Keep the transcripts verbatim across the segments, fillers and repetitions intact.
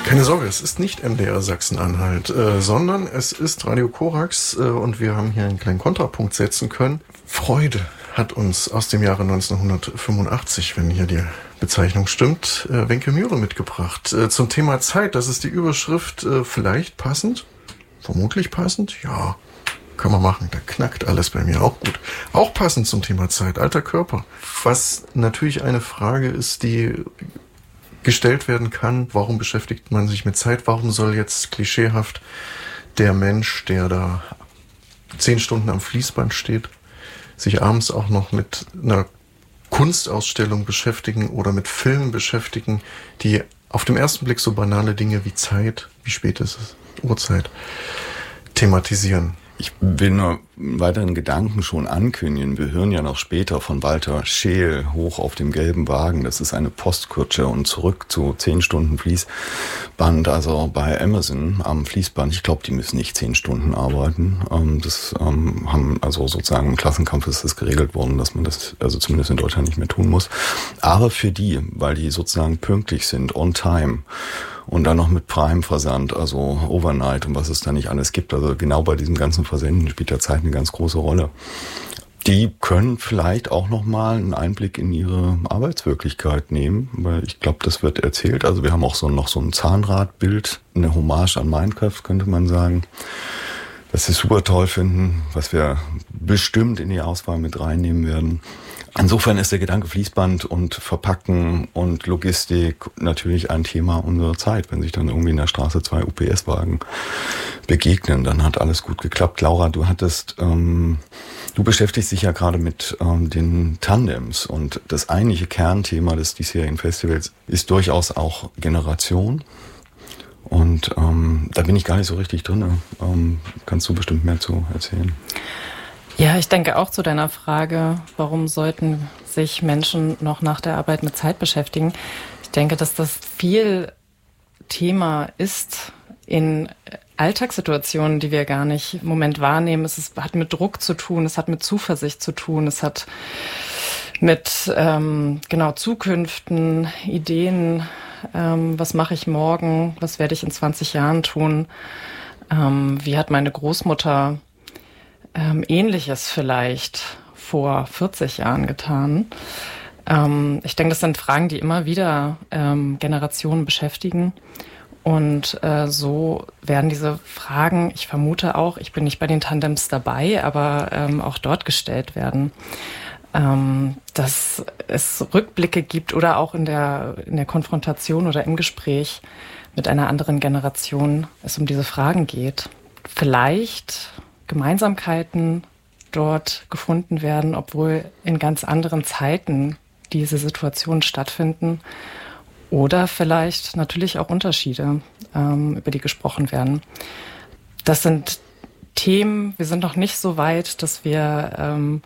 Keine Sorge, es ist nicht M D R Sachsen-Anhalt, äh, sondern es ist Radio Korax äh, und wir haben hier einen kleinen Kontrapunkt setzen können. Freude hat uns aus dem Jahre neunzehnhundertfünfundachtzig, wenn hier die Bezeichnung stimmt, äh, Wenke Mühre mitgebracht. Äh, zum Thema Zeit, das ist die Überschrift, äh, vielleicht passend, vermutlich passend, ja, kann man machen, da knackt alles bei mir, auch gut. Auch passend zum Thema Zeit, alter Körper. Was natürlich eine Frage ist, die gestellt werden kann, warum beschäftigt man sich mit Zeit, warum soll jetzt klischeehaft der Mensch, der da zehn Stunden am Fließband steht, sich abends auch noch mit einer Kunstausstellung beschäftigen oder mit Filmen beschäftigen, die auf den ersten Blick so banale Dinge wie Zeit, wie spät ist es, Uhrzeit, thematisieren. Ich will nur einen weiteren Gedanken schon ankündigen. Wir hören ja noch später von Walter Scheel, Hoch auf dem gelben Wagen. Das ist eine Postkutsche und zurück zu zehn Stunden Fließband, also bei Amazon am Fließband. Ich glaube, die müssen nicht zehn Stunden arbeiten. Das haben also sozusagen im Klassenkampf ist das geregelt worden, dass man das also zumindest in Deutschland nicht mehr tun muss. Aber für die, weil die sozusagen pünktlich sind, on time, und dann noch mit Prime-Versand, also Overnight und was es da nicht alles gibt. Also genau bei diesem ganzen Versenden spielt ja Zeit eine ganz große Rolle. Die können vielleicht auch nochmal einen Einblick in ihre Arbeitswirklichkeit nehmen, weil ich glaube, das wird erzählt. Also wir haben auch so noch so ein Zahnradbild, eine Hommage an Minecraft, könnte man sagen, was wir super toll finden, was wir bestimmt in die Auswahl mit reinnehmen werden. Insofern ist der Gedanke Fließband und Verpacken und Logistik natürlich ein Thema unserer Zeit. Wenn sich dann irgendwie in der Straße zwei U P S-Wagen begegnen, dann hat alles gut geklappt. Laura, du hattest, ähm, du beschäftigst dich ja gerade mit ähm, den Tandems und das eigentliche Kernthema des diesjährigen Festivals ist durchaus auch Generation. Und ähm, da bin ich gar nicht so richtig drin. Ähm, kannst du bestimmt mehr zu erzählen? Ja, ich denke auch zu deiner Frage, warum sollten sich Menschen noch nach der Arbeit mit Zeit beschäftigen? Ich denke, dass das viel Thema ist in Alltagssituationen, die wir gar nicht im Moment wahrnehmen. Es ist, hat mit Druck zu tun, es hat mit Zuversicht zu tun, es hat mit ähm, genau Zukünften, Ideen, ähm, was mache ich morgen, was werde ich in zwanzig Jahren tun, ähm, wie hat meine Großmutter Ähm, Ähnliches vielleicht vor vierzig Jahren getan. Ähm, ich denke, das sind Fragen, die immer wieder ähm, Generationen beschäftigen. Und äh, so werden diese Fragen, ich vermute auch, ich bin nicht bei den Tandems dabei, aber ähm, auch dort gestellt werden. Ähm, dass es Rückblicke gibt oder auch in der, in der Konfrontation oder im Gespräch mit einer anderen Generation es um diese Fragen geht. Vielleicht Gemeinsamkeiten dort gefunden werden, obwohl in ganz anderen Zeiten diese Situationen stattfinden. Oder vielleicht natürlich auch Unterschiede, ähm, über die gesprochen werden. Das sind Themen, wir sind noch nicht so weit, dass wir ähm,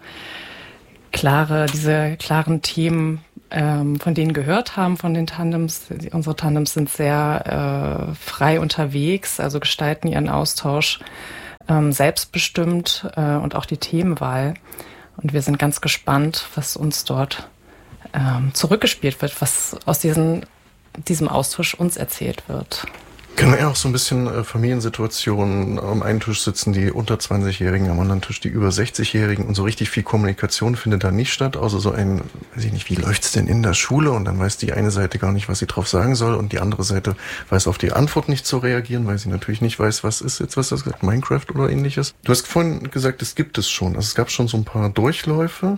klare, diese klaren Themen ähm, von denen gehört haben, von den Tandems. Unsere Tandems sind sehr äh, frei unterwegs, also gestalten ihren Austausch selbstbestimmt äh, und auch die Themenwahl. Und wir sind ganz gespannt, was uns dort ähm, zurückgespielt wird, was aus diesen, diesem Austausch uns erzählt wird. Kennen wir ja auch so ein bisschen äh, Familiensituationen, am einen Tisch sitzen die unter zwanzigjährigen, am anderen Tisch die über sechzigjährigen und so richtig viel Kommunikation findet da nicht statt, außer so ein, weiß ich nicht, wie läuft's denn in der Schule und dann weiß die eine Seite gar nicht, was sie drauf sagen soll und die andere Seite weiß auf die Antwort nicht zu reagieren, weil sie natürlich nicht weiß, was ist jetzt, was hast du gesagt, Minecraft oder ähnliches. Du hast vorhin gesagt, es gibt es schon, also es gab schon so ein paar Durchläufe,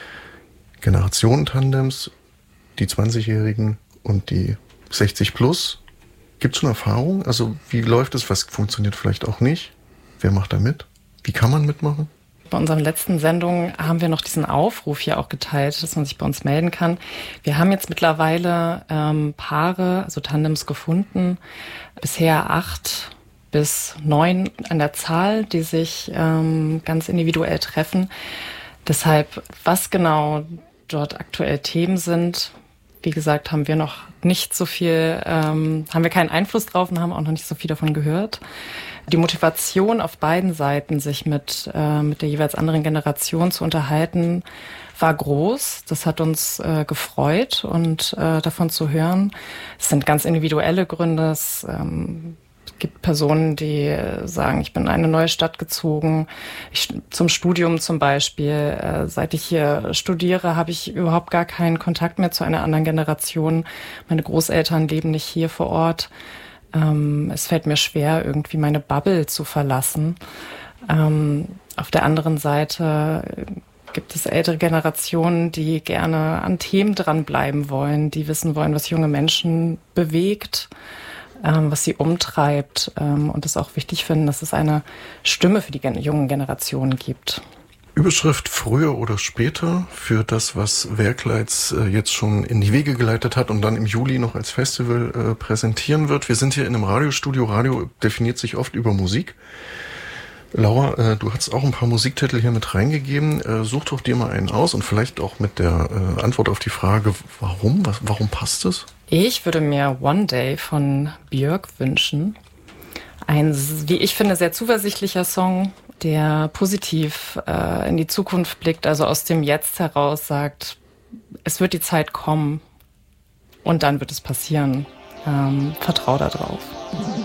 Generationentandems, die zwanzigjährigen und die sechzig plus. Gibt es schon Erfahrung? Also wie läuft es? Was funktioniert vielleicht auch nicht? Wer macht da mit? Wie kann man mitmachen? Bei unseren letzten Sendungen haben wir noch diesen Aufruf hier auch geteilt, dass man sich bei uns melden kann. Wir haben jetzt mittlerweile ähm, Paare, also Tandems gefunden, bisher acht bis neun an der Zahl, die sich ähm, ganz individuell treffen. Deshalb, was genau dort aktuell Themen sind, wie gesagt, haben wir noch nicht so viel, ähm, haben wir keinen Einfluss drauf und haben auch noch nicht so viel davon gehört. Die Motivation auf beiden Seiten, sich mit, äh, mit der jeweils anderen Generation zu unterhalten, war groß. Das hat uns äh, gefreut und äh, davon zu hören. Es sind ganz individuelle Gründe. Es ähm, gibt Personen, die sagen, ich bin in eine neue Stadt gezogen. Ich, zum Studium zum Beispiel. Äh, seit ich hier studiere, habe ich überhaupt gar keinen Kontakt mehr zu einer anderen Generation. Meine Großeltern leben nicht hier vor Ort. Ähm, es fällt mir schwer, irgendwie meine Bubble zu verlassen. Ähm, auf der anderen Seite gibt es ältere Generationen, die gerne an Themen dranbleiben wollen, die wissen wollen, was junge Menschen bewegt, ähm, was sie umtreibt ähm, und es auch wichtig finden, dass es eine Stimme für die gen- jungen Generationen gibt. Überschrift früher oder später für das, was Werkleitz äh, jetzt schon in die Wege geleitet hat und dann im Juli noch als Festival äh, präsentieren wird. Wir sind hier in einem Radiostudio. Radio definiert sich oft über Musik. Laura, äh, du hast auch ein paar Musiktitel hier mit reingegeben. Äh, such doch dir mal einen aus und vielleicht auch mit der äh, Antwort auf die Frage, warum? Was, warum passt es? Ich würde mir One Day von Björk wünschen. Ein, wie ich finde, sehr zuversichtlicher Song, der positiv äh, in die Zukunft blickt, also aus dem Jetzt heraus sagt, es wird die Zeit kommen und dann wird es passieren. Ähm, vertrau da drauf.